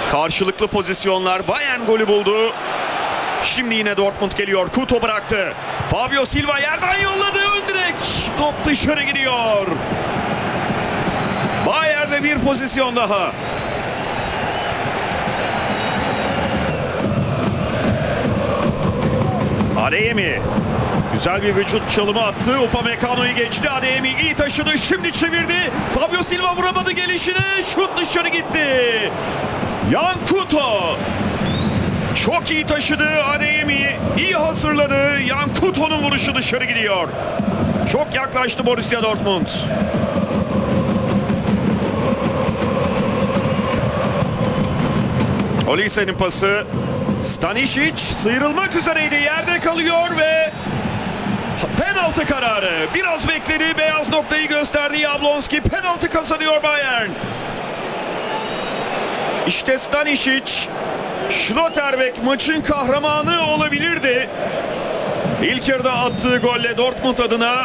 Karşılıklı pozisyonlar. Bayern golü buldu. Şimdi yine Dortmund geliyor. Couto bıraktı. Fabio Silva yerden yolladı. Ön direk. Top dışarı gidiyor. Bayern'de bir pozisyon daha. Adeyemi. Güzel bir vücut çalımı attı. Upamecano'yu geçti. Adeyemi iyi taşıdı. Şimdi çevirdi. Fabio Silva vuramadı gelişine. Şut dışarı gitti. Yan Couto. Çok iyi taşıdı. Adeyemi iyi hazırladı. Yan Couto'nun vuruşu dışarı gidiyor. Çok yaklaştı Borussia Dortmund. Olise'nin pası. Stanisic sıyrılmak üzereydi. Yerde kalıyor ve penaltı kararı. Biraz bekledi. Beyaz noktayı gösterdi Jablonski. Penaltı kazanıyor Bayern. İşte Stanisic. Schlotterbeck maçın kahramanı olabilirdi. İlk yarıda attığı golle Dortmund adına